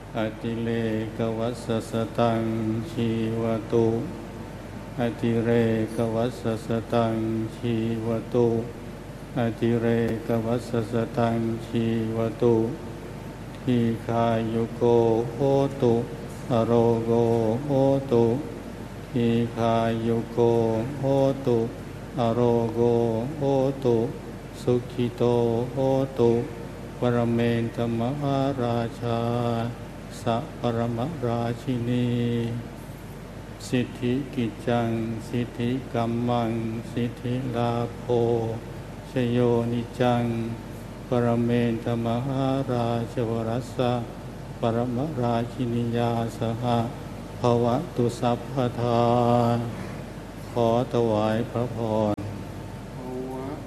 อติเลกวัสสสตังชีวตุอติเรกวัสสสตังชีวตุอติเรกวัสสสตังชีวตุทีฆายุโกโหตุอโรโกโหตุทีฆายุโกโหตุอโรโกโหตุสุขิโตโหตุปรเมนตมหาราชาสัพปรมราชินีสิทธิกิจจังสิทธิกัมมังสิทธิลาโภชโยนิจังปรเมนตมหาราชวรัสสะปรมราชินียาสหภวตุสัพพทาขอถวายพระพร